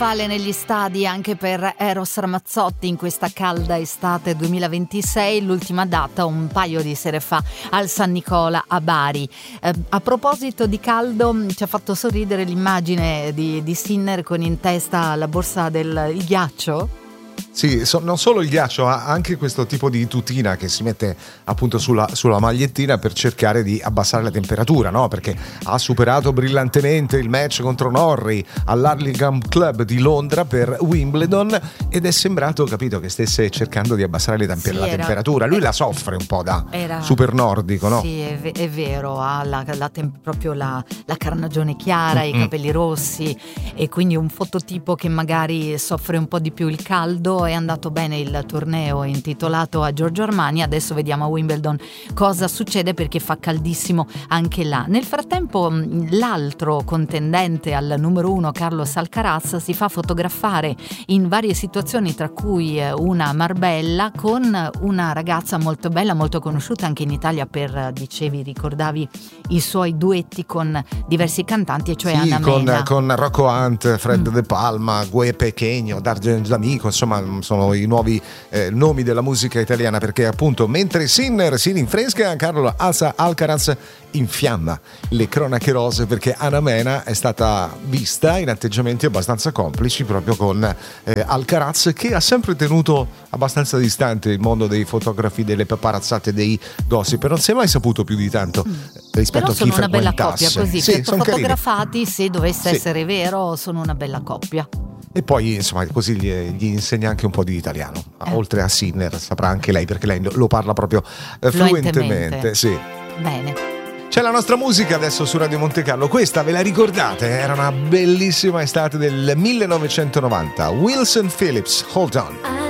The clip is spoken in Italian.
Palle negli stadi anche per Eros Ramazzotti in questa calda estate 2026, l'ultima data un paio di sere fa al San Nicola a Bari. A proposito di caldo, ci ha fatto sorridere l'immagine di Sinner con in testa la borsa del ghiaccio. Sì, non solo il ghiaccio, ma anche questo tipo di tutina che si mette appunto sulla magliettina per cercare di abbassare la temperatura, no? Perché ha superato brillantemente il match contro Norrie all'Hurlingham Club di Londra per Wimbledon ed è sembrato, capito, che stesse cercando di abbassare la temperatura. Lui la soffre un po' da super nordico, no? Sì, è vero, ha proprio la carnagione chiara, i capelli rossi e quindi un fototipo che magari soffre un po' di più il caldo. È andato bene il torneo intitolato a Giorgio Armani, adesso vediamo a Wimbledon cosa succede perché fa caldissimo anche là. Nel frattempo l'altro contendente al numero 1, Carlos Alcaraz, si fa fotografare in varie situazioni, tra cui una a Marbella con una ragazza molto bella, molto conosciuta anche in Italia per, ricordavi i suoi duetti con diversi cantanti, e cioè Ana Mena. Con Rocco Hunt, Fred De Palma, Gue Pequeño, D'Argent D'Amico, insomma sono i nuovi nomi della musica italiana, perché appunto mentre Sinner si rinfresca, Carlos Alcaraz infiamma le cronache rose perché Ana Mena è stata vista in atteggiamenti abbastanza complici proprio con Alcaraz, che ha sempre tenuto abbastanza distante il mondo dei fotografi, delle paparazzate, dei gossip, non si è mai saputo più di tanto rispetto a chi frequentasse. Sono una bella coppia così, sì, fotografati carini. Se dovesse essere vero, sono una bella coppia. E poi insomma così gli insegna anche un po' di italiano, oltre a Sinner saprà anche lei, perché lei lo parla proprio fluentemente. Sì. Bene. C'è la nostra musica adesso su Radio Monte Carlo, questa ve la ricordate? Era una bellissima estate del 1990, Wilson Phillips, Hold On.